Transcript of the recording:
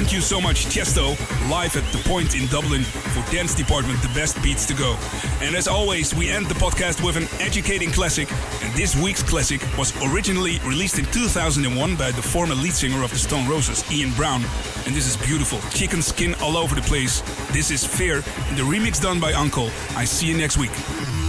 Thank you so much, Tiesto, live at The Point in Dublin for Dance Department, the best beats to go. And as always, we end the podcast with an educating classic. And this week's classic was originally released in 2001 by the former lead singer of the Stone Roses, Ian Brown. And this is beautiful. Chicken skin all over the place. This is Fear, and the remix done by Uncle. I see you next week.